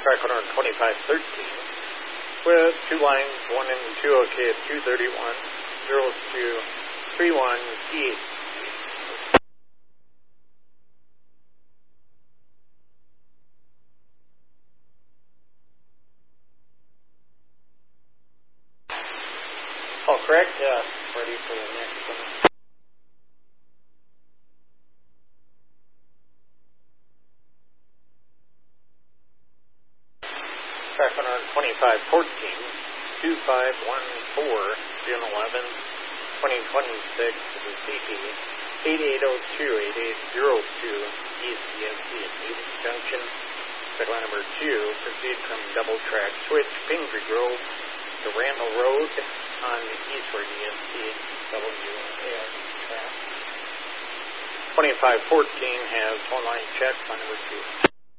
track 12513, with 2 lines, 1 and 2 okay at 231, 0231 East. All correct? Ready for the next one. Track 12514, 2514, June 11th, 2026, to the CP, 8802, 8802, East DNC at Newton Junction. Track line number 2, proceed from double track switch, Pingree Grove, to Randall Road on the eastward DNC WAS track. 2514 has one line check, line number 2.